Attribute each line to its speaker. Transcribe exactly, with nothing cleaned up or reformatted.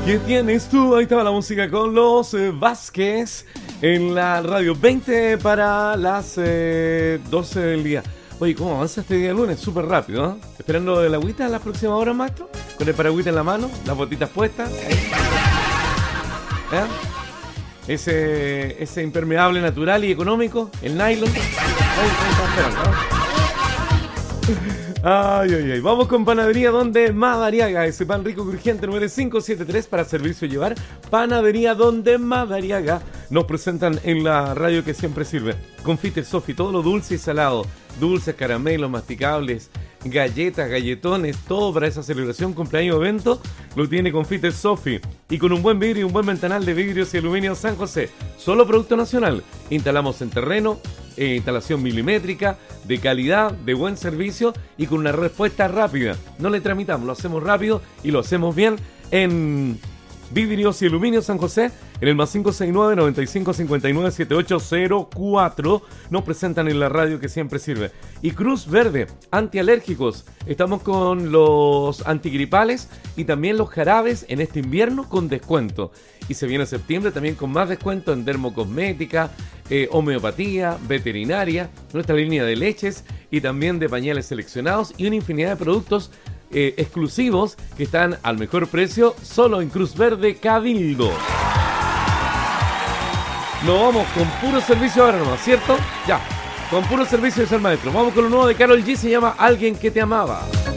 Speaker 1: ¿Qué tienes tú? Ahí estaba la música con los eh, Vázquez en la radio. veinte para las eh, doce del día. Oye, ¿cómo avanza este día lunes? Súper rápido, ¿no? Esperando el agüita en las próximas horas, maestro. Con el paragüita en la mano, las botitas puestas. ¿Eh? Ese, ese impermeable natural y económico, el nylon. Ahí, ahí está esperando, ¿no? Ay, ay, ay. Vamos con Panadería Donde Madariaga. Ese pan rico crujiente nueve cinco siete tres para servicio y llevar. Panadería Donde Madariaga. Nos presentan en la radio que siempre sirve. Confite Sofi, todo lo dulce y salado. Dulces, caramelos, masticables, galletas, galletones, todo para esa celebración, cumpleaños, evento, lo tiene Confite Sofi. Y con un buen vidrio y un buen ventanal de vidrios y aluminio San José. Solo producto nacional. Instalamos en terreno, eh, instalación milimétrica, de calidad, de buen servicio y con una respuesta rápida. No le tramitamos, lo hacemos rápido y lo hacemos bien en Vidrios y Aluminio San José, en el más cinco seis nueve, noventa y cinco cincuenta y nueve, setenta y ocho cero cuatro. Nos presentan en la radio que siempre sirve. Y Cruz Verde, antialérgicos. Estamos con los antigripales y también los jarabes en este invierno con descuento. Y se viene septiembre también con más descuento en dermocosmética, eh, homeopatía, veterinaria, nuestra línea de leches y también de pañales seleccionados y una infinidad de productos Eh, exclusivos que están al mejor precio solo en Cruz Verde Cabildo. Nos vamos con puro servicio ahora nomás, ¿cierto? Ya, con puro servicio de ser maestro. Vamos con lo nuevo de Karol G, se llama Alguien que te amaba.